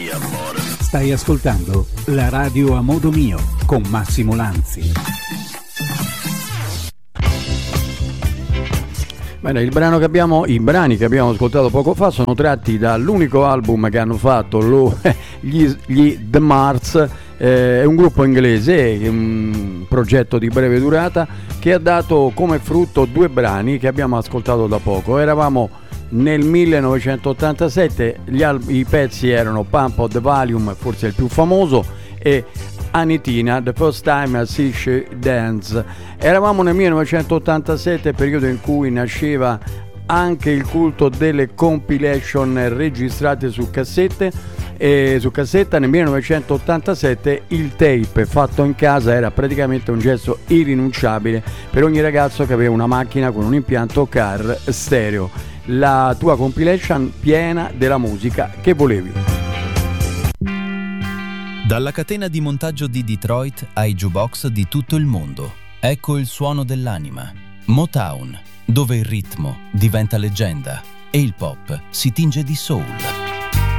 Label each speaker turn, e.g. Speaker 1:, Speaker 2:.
Speaker 1: Stai ascoltando la radio a modo mio con Massimo Lanzi.
Speaker 2: Bene, i brani che abbiamo ascoltato poco fa sono tratti dall'unico album che hanno fatto gli The Marts. È un gruppo inglese, un progetto di breve durata che ha dato come frutto 2 brani che abbiamo ascoltato da poco. Eravamo nel 1987, i pezzi erano Pump Up the Volume, forse il più famoso, e Anitina, The First Time I See She Dance. Eravamo nel 1987, periodo in cui nasceva anche il culto delle compilation registrate su cassette, e su cassetta. Nel 1987 il tape fatto in casa era praticamente un gesto irrinunciabile per ogni ragazzo che aveva una macchina con un impianto car stereo. La tua compilation piena della musica che volevi.
Speaker 3: Dalla catena di montaggio di Detroit ai jukebox di tutto il mondo, ecco il suono dell'anima. Motown, dove il ritmo diventa leggenda e il pop si tinge di soul.